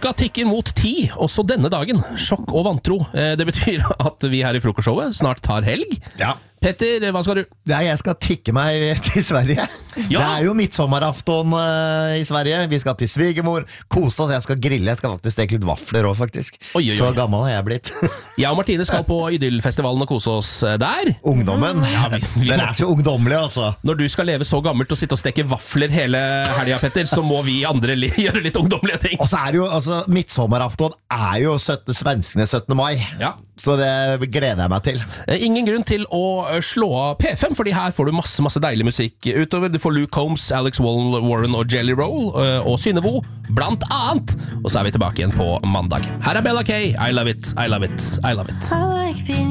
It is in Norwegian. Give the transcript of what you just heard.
Klokka tikker mot 10, også denne dagen. Sjokk og vantro. Det betyr at vi her i frokostshowet snart tar helg. Ja. Petter, hva skal du? Jeg skal tikke meg til Sverige. Ja. Det jo midtsommerafton i Sverige. Vi skal til svigermor, kose oss, jeg skal grille. Jeg skal faktisk steke litt vafler også, faktisk. Oi. Så gammel har jeg blitt. Jeg og Martine skal på Idyllfestivalen og kose oss der. Ungdommen, den så ungdommelig altså. Når du skal leve så gammelt og sitte og steke vafler hele helga, Petter, så må vi andre gjøre litt ungdommelige ting. Og så det jo, altså, midtsommerafton jo svenskene 17. mai. Ja. Så det gleder jeg meg til. Ingen grunn til å slå av P5, fordi her får du masse deilig musikk utover. Du får Luke Combs, Alex Warren og Jelly Roll og Synnøve, blant annet. Og så vi tilbake igjen på mandag. Her Bella K, I love it, I love it, I love it.